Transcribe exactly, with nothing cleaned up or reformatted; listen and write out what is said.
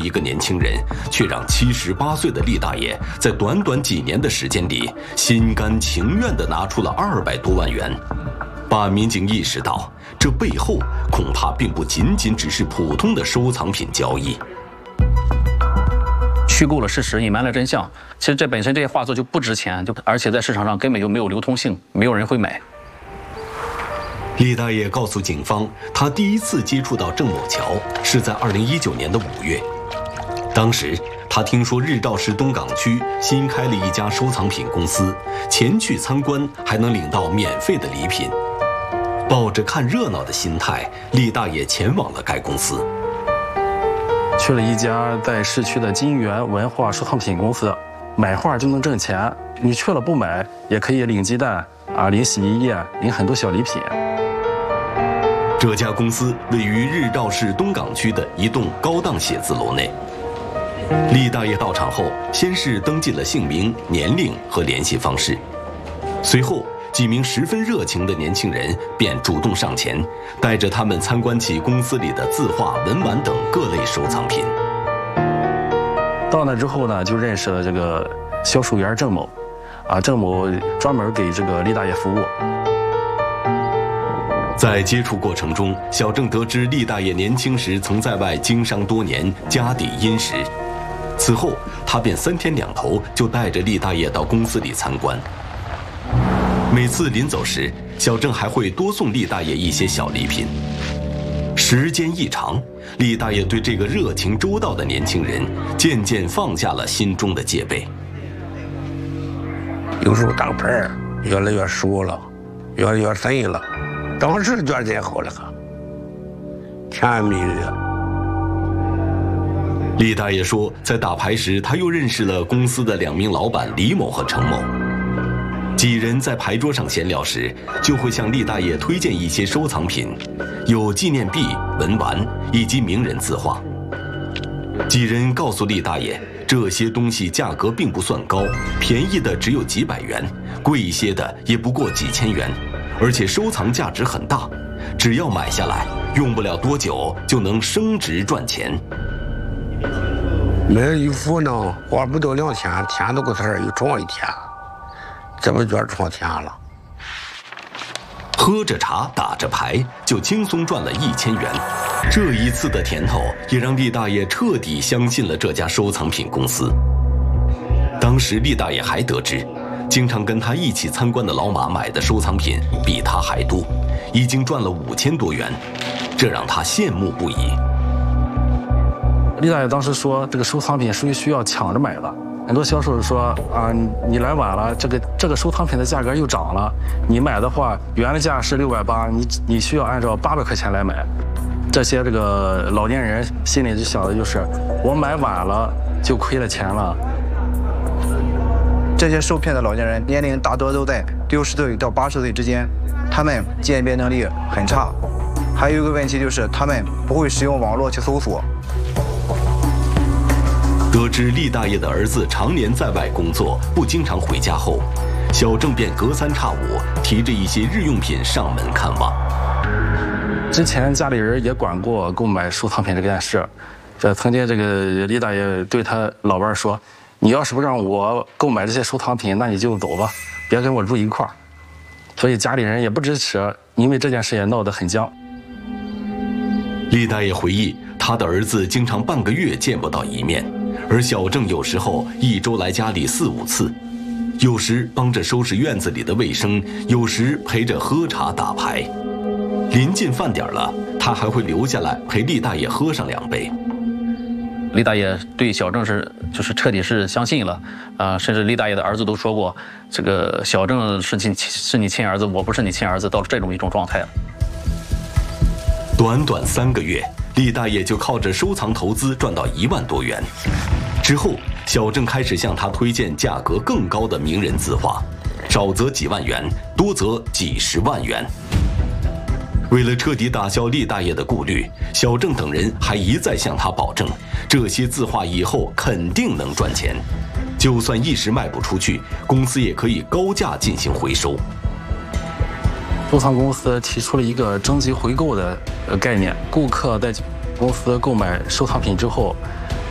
一个年轻人，却让七十八岁的厉大爷在短短几年的时间里，心甘情愿地拿出了二百多万元，把民警意识到，这背后恐怕并不仅仅只是普通的收藏品交易。 虚构了事实，隐瞒了真相。其实这本身这些画作就不值钱，就而且在市场上根本就没有流通性，没有人会买。 厉大爷告诉警方，他第一次接触到郑某桥是在二零一九年的五月。当时他听说日照市东岗区新开了一家收藏品公司，前去参观还能领到免费的礼品。抱着看热闹的心态，厉大爷前往了该公司。 去了一家在市区的金源文化收藏品公司，买画就能挣钱。你去了不买，也可以领鸡蛋啊，领洗衣液，领很多小礼品。 这家公司位于日照市东岗区的一栋高档写字楼内。厉大爷到场后，先是登记了姓名、年龄和联系方式，随后几名十分热情的年轻人便主动上前，带着他们参观起公司里的字画、文玩等各类收藏品。 到那之后呢，就认识了这个销售员郑某，啊，郑某专门给这个厉大爷服务。 在接触过程中，小郑得知厉大爷年轻时曾在外经商多年，家底殷实。此后，他便三天两头就带着厉大爷到公司里参观。每次临走时，小郑还会多送厉大爷一些小礼品。时间一长，厉大爷对这个热情周到的年轻人渐渐放下了心中的戒备。 有时候当牌越来越熟了，越来越深了，当时觉得真好了，甜言蜜语。 厉大爷说，在打牌时，他又认识了公司的两名老板李某和程某。几人在牌桌上闲聊时，就会向厉大爷推荐一些收藏品，有纪念币、文玩以及名人字画。几人告诉厉大爷，这些东西价格并不算高，便宜的只有几百元，贵一些的也不过几千元，而且收藏价值很大，只要买下来，用不了多久就能升值赚钱。 买一幅呢，花不到两千，天都个事儿又装一天，这不觉得赚钱了？ 喝着茶，打着牌，就轻松赚了一千元。这一次的甜头，也让厉大爷彻底相信了这家收藏品公司。当时厉大爷还得知，经常跟他一起参观的老马买的收藏品比他还多，已经赚了五千多元，这让他羡慕不已。 厉大爷当时说，这个收藏品属于需要抢着买的。很多销售说啊，你来晚了，这个这个收藏品的价格又涨了，你买的话原来价是六百八，你你需要按照八百块钱来买。这些这个老年人心里就想的就是，我买晚了就亏了钱了。 这些受骗的老年人年龄大多都在六十岁到八十岁之间，他们鉴别能力很差。还有一个问题就是，他们不会使用网络去搜索。 得知厉大爷的儿子常年在外工作，不经常回家后，小郑便隔三差五提着一些日用品上门看望。 之前家里人也管过购买收藏品这件事，这曾经这个厉大爷对他老伴说：“你要是不让我购买这些收藏品，那你就走吧，别跟我住一块儿。”所以家里人也不支持，因为这件事也闹得很僵。 厉大爷回忆，他的儿子经常半个月见不到一面。而小郑有时候一周来家里四五次，有时帮着收拾院子里的卫生，有时陪着喝茶打牌。临近饭点了，他还会留下来陪厉大爷喝上两杯。 厉大爷对小郑是就是彻底是相信了，啊、呃，甚至厉大爷的儿子都说过，这个小郑是你是你亲儿子，我不是你亲儿子，到了这种一种状态了。 短短三个月，厉大爷就靠着收藏投资赚到一万多元。之后，小郑开始向他推荐价格更高的名人字画，少则几万元，多则几十万元。为了彻底打消厉大爷的顾虑，小郑等人还一再向他保证，这些字画以后肯定能赚钱，就算一时卖不出去，公司也可以高价进行回收。 收藏公司提出了一个征集回购的概念，顾客在公司购买收藏品之后，